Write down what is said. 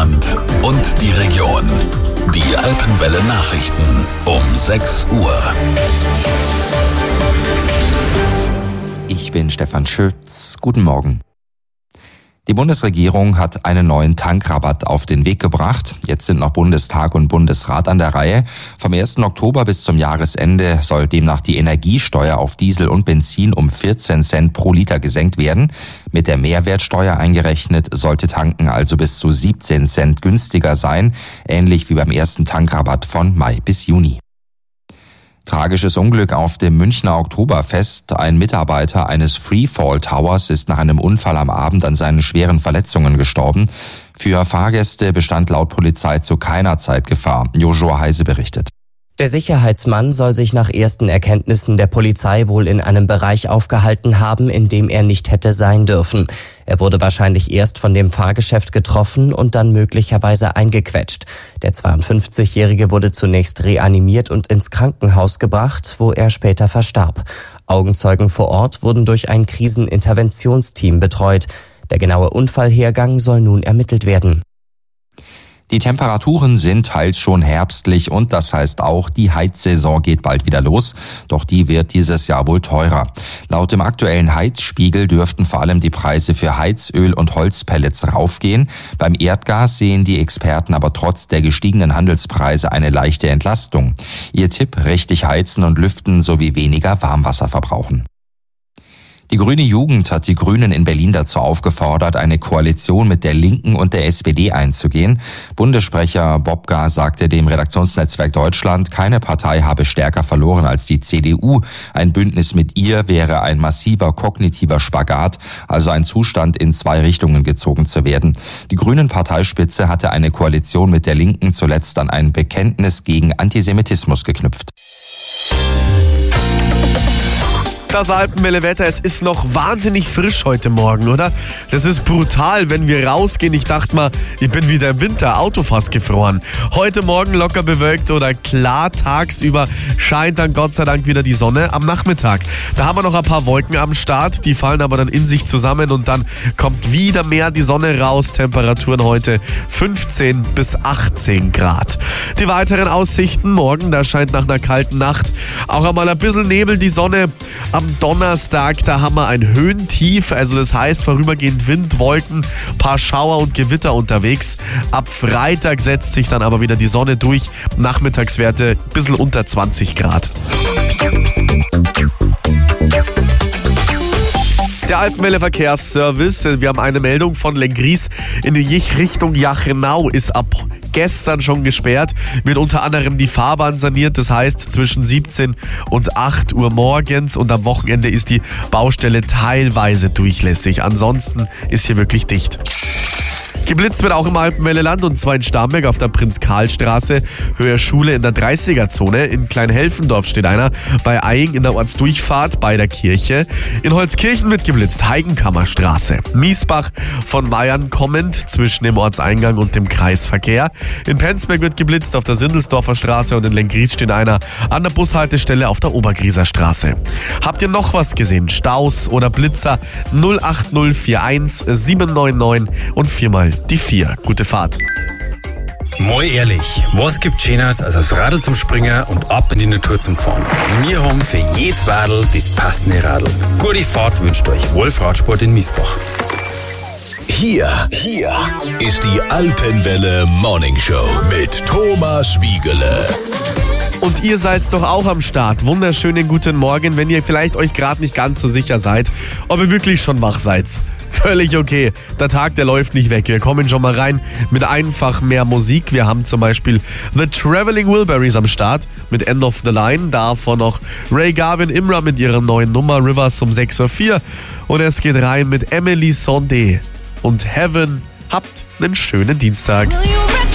Land und die Region. Die Alpenwelle Nachrichten um 6 Uhr. Ich bin Stefan Schütz. Guten Morgen. Die Bundesregierung hat einen neuen Tankrabatt auf den Weg gebracht. Jetzt sind noch Bundestag und Bundesrat an der Reihe. Vom 1. Oktober bis zum Jahresende soll demnach die Energiesteuer auf Diesel und Benzin um 14 Cent pro Liter gesenkt werden. Mit der Mehrwertsteuer eingerechnet sollte Tanken also bis zu 17 Cent günstiger sein, ähnlich wie beim ersten Tankrabatt von Mai bis Juni. Tragisches Unglück auf dem Münchner Oktoberfest. Ein Mitarbeiter eines Freefall Towers ist nach einem Unfall am Abend an seinen schweren Verletzungen gestorben. Für Fahrgäste bestand laut Polizei zu keiner Zeit Gefahr. Joshua Heise berichtet. Der Sicherheitsmann soll sich nach ersten Erkenntnissen der Polizei wohl in einem Bereich aufgehalten haben, in dem er nicht hätte sein dürfen. Er wurde wahrscheinlich erst von dem Fahrgeschäft getroffen und dann möglicherweise eingequetscht. Der 52-Jährige wurde zunächst reanimiert und ins Krankenhaus gebracht, wo er später verstarb. Augenzeugen vor Ort wurden durch ein Kriseninterventionsteam betreut. Der genaue Unfallhergang soll nun ermittelt werden. Die Temperaturen sind teils schon herbstlich und das heißt auch, die Heizsaison geht bald wieder los. Doch die wird dieses Jahr wohl teurer. Laut dem aktuellen Heizspiegel dürften vor allem die Preise für Heizöl und Holzpellets raufgehen. Beim Erdgas sehen die Experten aber trotz der gestiegenen Handelspreise eine leichte Entlastung. Ihr Tipp: richtig heizen und lüften sowie weniger Warmwasser verbrauchen. Die Grüne Jugend hat die Grünen in Berlin dazu aufgefordert, eine Koalition mit der Linken und der SPD einzugehen. Bundessprecher Bobka sagte dem Redaktionsnetzwerk Deutschland, keine Partei habe stärker verloren als die CDU. Ein Bündnis mit ihr wäre ein massiver kognitiver Spagat, also ein Zustand, in zwei Richtungen gezogen zu werden. Die Grünen-Parteispitze hatte eine Koalition mit der Linken zuletzt an ein Bekenntnis gegen Antisemitismus geknüpft. Das Alpenwelle-Wetter, es ist noch wahnsinnig frisch heute Morgen, oder? Das ist brutal, wenn wir rausgehen. Ich dachte mal, ich bin wieder im Winter, Auto fast gefroren. Heute Morgen locker bewölkt oder klar, tagsüber scheint dann Gott sei Dank wieder die Sonne. Am Nachmittag, da haben wir noch ein paar Wolken am Start, die fallen aber dann in sich zusammen und dann kommt wieder mehr die Sonne raus. Temperaturen heute 15 bis 18 Grad. Die weiteren Aussichten morgen, da scheint nach einer kalten Nacht auch einmal ein bisschen Nebel die Sonne. Am Donnerstag, da haben wir ein Höhentief, also das heißt vorübergehend Wind, Wolken, paar Schauer und Gewitter unterwegs. Ab Freitag setzt sich dann aber wieder die Sonne durch, Nachmittagswerte ein bisschen unter 20 Grad. Der Alpenwelle Verkehrsservice, wir haben eine Meldung von Lenggries in die Richtung Jachenau, ist ab gestern schon gesperrt, wird unter anderem die Fahrbahn saniert, das heißt zwischen 17 und 8 Uhr morgens und am Wochenende ist die Baustelle teilweise durchlässig, ansonsten ist hier wirklich dicht. Geblitzt wird auch im Alpenwelleland und zwar in Starnberg auf der Prinz-Karl-Straße, Höhe Schule in der 30er-Zone. In Kleinhelfendorf steht einer, bei Eying in der Ortsdurchfahrt bei der Kirche. In Holzkirchen wird geblitzt, Heigenkammerstraße. Miesbach von Weyern kommend zwischen dem Ortseingang und dem Kreisverkehr. In Penzberg wird geblitzt auf der Sindelsdorfer Straße und in Lenggries steht einer an der Bushaltestelle auf der Obergrieser Straße. Habt ihr noch was gesehen? Staus oder Blitzer? 08041 799 und 4 mal die 4. Gute Fahrt. Mal ehrlich, was gibt Schöneres als aufs Radl zum Springen und ab in die Natur zum Fahren? Wir haben für jedes Radl das passende Radl. Gute Fahrt wünscht euch Wolf Radsport in Miesbach. Hier ist die Alpenwelle Morning Show mit Thomas Wiegele. Und ihr seid doch auch am Start. Wunderschönen guten Morgen, wenn ihr vielleicht euch gerade nicht ganz so sicher seid, ob ihr wirklich schon wach seid. Völlig okay. Der Tag, der läuft nicht weg. Wir kommen schon mal rein mit einfach mehr Musik. Wir haben zum Beispiel The Traveling Wilburys am Start mit End of the Line. Davor noch Ray Garvin Imra mit ihrer neuen Nummer Rivers um 6.04 Uhr. Und es geht rein mit Emily Sondé und Heaven. Habt einen schönen Dienstag.